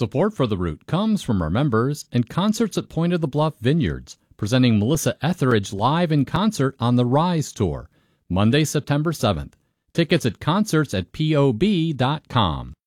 Support for The Root comes from our members and concerts at Point of the Bluff Vineyards, presenting Melissa Etheridge live in concert on the Rise Tour, Monday, September 7th. Tickets at concerts@pob.com.